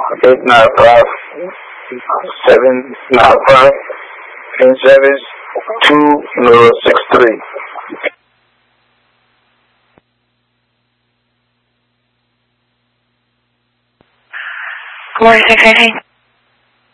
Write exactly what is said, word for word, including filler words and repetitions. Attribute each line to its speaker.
Speaker 1: eight nine five seven nine five eight seven two zero six three.
Speaker 2: Good morning, six eighteen.